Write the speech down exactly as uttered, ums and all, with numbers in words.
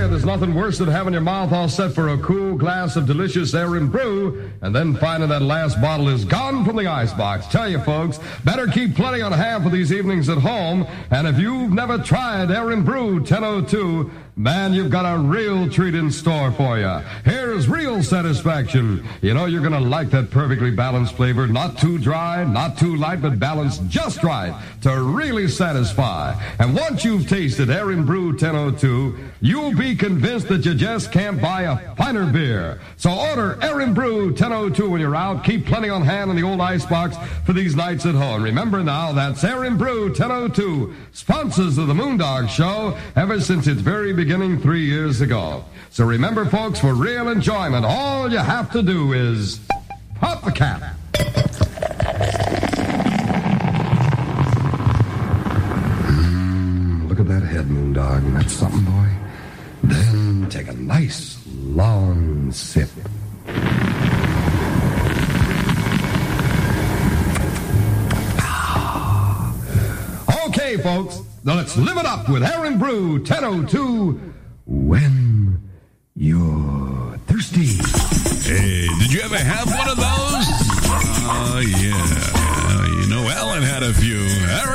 you, there's nothing worse than having your mouth all set for a cool glass of delicious Aaron Brew and then finding that last bottle is gone from the icebox. Tell you, folks, better keep plenty on hand for these evenings at home. And if you've never tried Aaron Brew ten oh two, man, you've got a real treat in store for you. Here's real satisfaction. You know you're going to like that perfectly balanced flavor. Not too dry, not too light, but balanced just right to really satisfy. And once you've tasted Aaron Brew ten oh two, you'll be convinced that you just can't buy a finer beer. So order Aaron Brew ten oh two when you're out. Keep plenty on hand in the old icebox for these nights at home. Remember now, that's Aaron Brew ten oh two, sponsors of the Moondog Show ever since its very beginning. beginning three years ago. So remember, folks, for real enjoyment, all you have to do is pop the cap. Mm, look at that head, Moondog. That's something, boy. Then take a nice, long sip. Ah. Okay, folks. Now let's live it up with Aaron Brew ten oh two when you're thirsty. Hey, did you ever have one of those? Oh, uh, yeah. Uh, you know, Ellen had a few. Aaron